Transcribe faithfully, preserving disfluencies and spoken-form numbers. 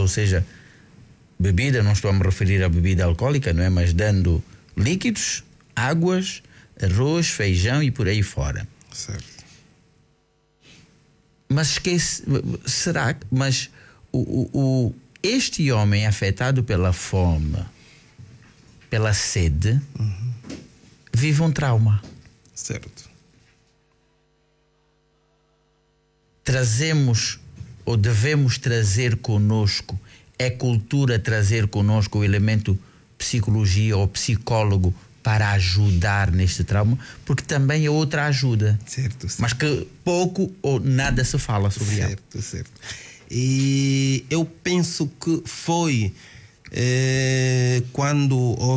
seja, bebida, não estou a me referir à bebida alcoólica, não é? Mas dando líquidos, águas, arroz, feijão e por aí fora. Certo. Mas esquece, será que, mas o, o, o, este homem afetado pela fome, pela sede, uhum. vive um trauma. Certo. Trazemos ou devemos trazer conosco, é cultura trazer conosco o elemento psicologia ou psicólogo para ajudar neste trauma, porque também é outra ajuda. Certo, certo. Mas que pouco ou nada se fala sobre ela. Certo, certo. E eu penso que foi eh, quando